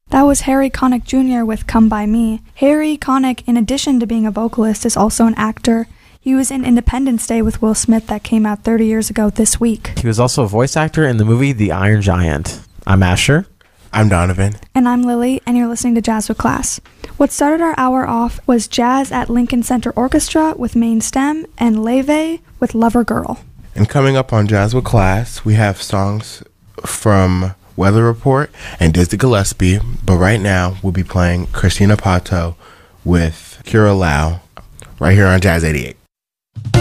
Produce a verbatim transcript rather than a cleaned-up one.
That was Harry Connick Junior with Come By Me. Harry Connick, in addition to being a vocalist, is also an actor. He was in Independence Day with Will Smith that came out thirty years ago this week. He was also a voice actor in the movie The Iron Giant. I'm Asher. I'm Donovan. And I'm Lily, and you're listening to Jazz with Class. What started our hour off was Jazz at Lincoln Center Orchestra with Main Stem and Leve with Lover Girl. And coming up on Jazz with Class, we have songs from Weather Report and Dizzy Gillespie, but right now we'll be playing Christina Pato with Kira Lau right here on Jazz eighty-eight.